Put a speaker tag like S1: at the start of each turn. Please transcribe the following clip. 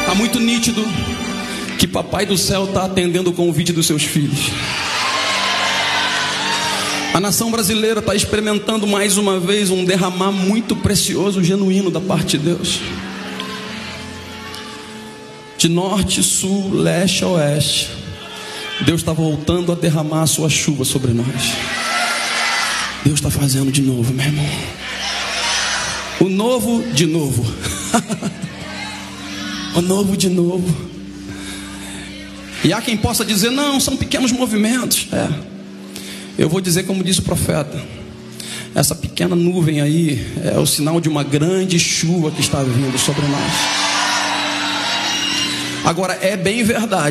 S1: Está muito nítido que Papai do Céu está atendendo o convite dos seus filhos. A nação brasileira está experimentando mais uma vez um derramar muito precioso, genuíno da parte de Deus. De norte, sul, leste a oeste, Deus está voltando a derramar a sua chuva sobre nós. Deus está fazendo de novo, meu irmão. O novo de novo. O novo de novo. E há quem possa dizer, não, são pequenos movimentos. Eu vou dizer como disse o profeta: essa pequena nuvem aí é o sinal de uma grande chuva que está vindo sobre nós. Agora, é bem verdade